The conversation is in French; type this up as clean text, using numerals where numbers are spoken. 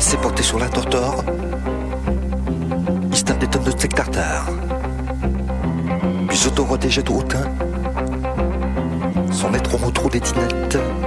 s'est porté sur la tortor. Istan des tonnes de sectartar. Puis autoroté jet au hautain. Son maître au trou des tinettes.